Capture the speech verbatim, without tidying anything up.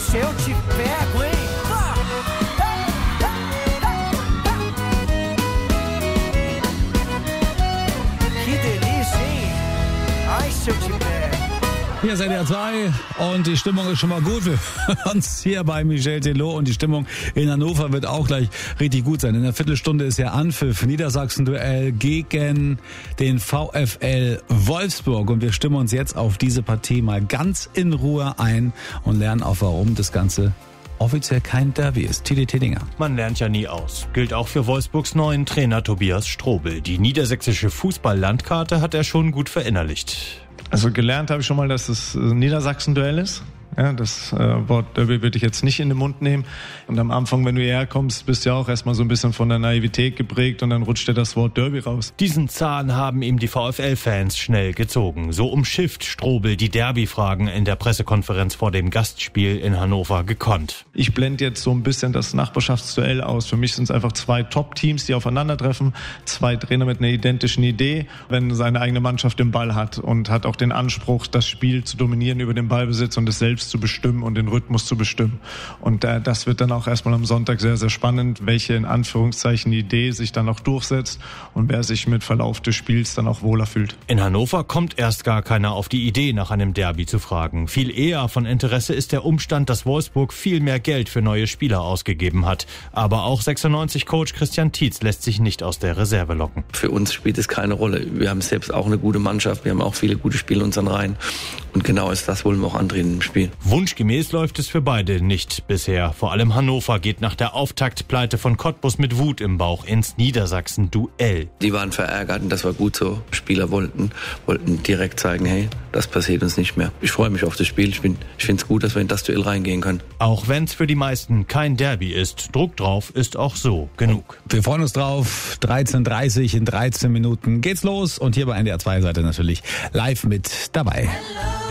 se eu te pego, hein? Que delícia, hein? Ai, se eu te pego. Hier ist N D R zwei und die Stimmung ist schon mal gut. Wir hören uns hier bei Michel Telot und die Stimmung in Hannover wird auch gleich richtig gut sein. In einer Viertelstunde ist ja Anpfiff, Niedersachsen-Duell gegen den VfL Wolfsburg und wir stimmen uns jetzt auf diese Partie mal ganz in Ruhe ein und lernen auch, warum das Ganze offiziell kein Derby ist. Tilly Teddinger. Man lernt ja nie aus. Gilt auch für Wolfsburgs neuen Trainer Tobias Strobel. Die niedersächsische Fußball-Landkarte hat er schon gut verinnerlicht. Also gelernt habe ich schon mal, dass es ein Niedersachsen-Duell ist. Ja, das äh, Wort Derby würde ich jetzt nicht in den Mund nehmen. Und am Anfang, wenn du hierher kommst, bist du ja auch erstmal so ein bisschen von der Naivität geprägt und dann rutscht dir das Wort Derby raus. Diesen Zahn haben ihm die VfL-Fans schnell gezogen. So umschifft Strobel die Derby-Fragen in der Pressekonferenz vor dem Gastspiel in Hannover gekonnt. Ich blende jetzt so ein bisschen das Nachbarschaftsduell aus. Für mich sind es einfach zwei Top-Teams, die aufeinandertreffen. Zwei Trainer mit einer identischen Idee. Wenn seine eigene Mannschaft den Ball hat und hat auch den Anspruch, das Spiel zu dominieren über den Ballbesitz und es selbst zu bestimmen und den Rhythmus zu bestimmen. Und äh, das wird dann auch erstmal am Sonntag sehr, sehr spannend, welche in Anführungszeichen Idee sich dann auch durchsetzt und wer sich mit Verlauf des Spiels dann auch wohler fühlt. In Hannover kommt erst gar keiner auf die Idee, nach einem Derby zu fragen. Viel eher von Interesse ist der Umstand, dass Wolfsburg viel mehr Geld für neue Spieler ausgegeben hat. Aber auch sechsundneunzig-Coach Christian Tietz lässt sich nicht aus der Reserve locken. Für uns spielt es keine Rolle. Wir haben selbst auch eine gute Mannschaft, wir haben auch viele gute Spieler in unseren Reihen. Und genau ist das wollen wir auch antreten im Spiel. Wunschgemäß läuft es für beide nicht bisher. Vor allem Hannover geht nach der Auftaktpleite von Cottbus mit Wut im Bauch ins Niedersachsen-Duell. Die waren verärgert und das war gut so. Spieler wollten, wollten direkt zeigen, hey, das passiert uns nicht mehr. Ich freue mich auf das Spiel. Ich, bin, ich finde es gut, dass wir in das Duell reingehen können. Auch wenn es für die meisten kein Derby ist, Druck drauf ist auch so genug. Wir freuen uns drauf. dreizehn Uhr dreißig in dreizehn Minuten geht's los und hier bei N D R zwei seid ihr natürlich live mit dabei. Hello.